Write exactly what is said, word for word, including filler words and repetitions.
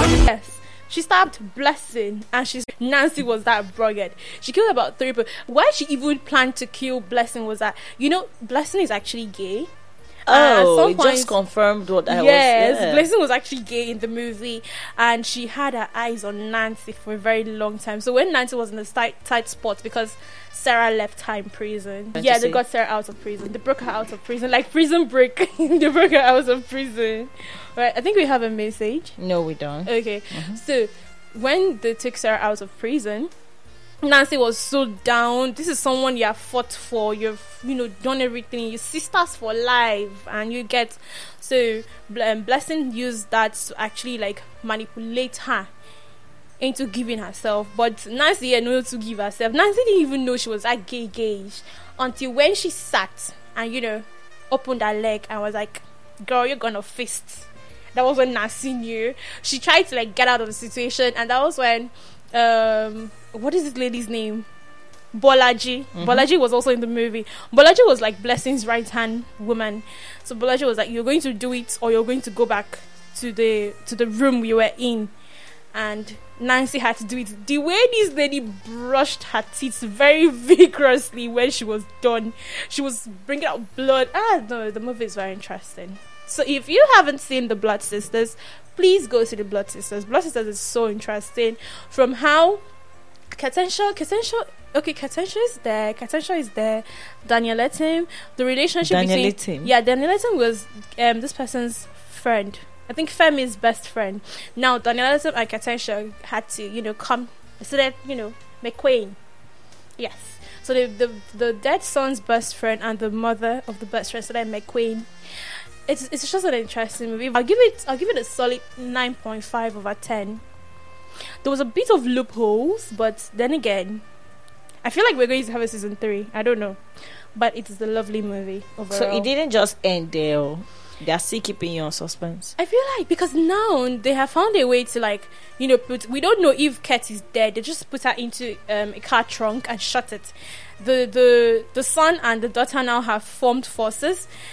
Yes. She stabbed Blessing, and she's Nancy was that rugged. She killed about three people. Why she even planned to kill Blessing was that, you know, Blessing is actually gay. Oh, uh, it point, just confirmed what I yes, was. Yes, yeah. Blessing was actually gay in the movie, and she had her eyes on Nancy for a very long time. So when Nancy was in a tight, tight spot because Sarah left her in prison, What yeah, they got Sarah out of prison. They broke her out of prison, like Prison Break. They broke her out of prison. Right? I think we have a message. No, we don't. Okay, Mm-hmm. so when they took Sarah out of prison, Nancy was so down. This is someone you have fought for. You've, you know, done everything. Your sisters for life, and you get so um, Blessing used that to actually like manipulate her into giving herself. But Nancy had no to give herself. Nancy didn't even know she was that gay gayish until when she sat and, you know, opened her leg and was like, "Girl, you're gonna fist." That was when Nancy knew. She tried to like get out of the situation, and that was when um what is this lady's name? Bolaji. Mm-hmm. Bolaji was also in the movie. Bolaji was like Blessing's right hand woman. So Bolaji was like, "You're going to do it, or you're going to go back to the to the room we were in." And Nancy had to do it. The way this lady brushed her teeth very vigorously when she was done, she was bringing out blood. Ah, no, the movie is very interesting. So if you haven't seen the Blood Sisters, please go see the Blood Sisters. Blood Sisters is so interesting. From how Katensha, Katensha, okay, Katensha is there. Katensha is there. Daniel Etim, the relationship Daniel between Etim. yeah, Daniel Etim was um this person's friend. I think Femi's best friend. Now Daniel Etim and Katensha had to, you know, come. So that, you know, McQueen. Yes. So the the the dead son's best friend and the mother of the best friend, so that McQueen. It's it's just an interesting movie. I'll give it I'll give it a solid nine point five over ten. There was a bit of loopholes, but then again, I feel like we're going to have a season three. I don't know, but it is a lovely movie overall. So it didn't just end there. They are still keeping you on suspense. I feel like because now they have found a way to, like, you know, put. We don't know if Ket is dead. They just put her into um, a car trunk and shut it. The the the son and the daughter now have formed forces,